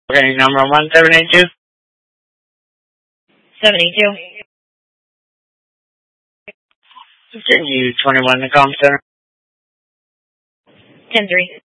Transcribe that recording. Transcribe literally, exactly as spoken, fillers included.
Okay, number one seven eight two. seventy-two. Continue twenty-one to Com Center. ten three.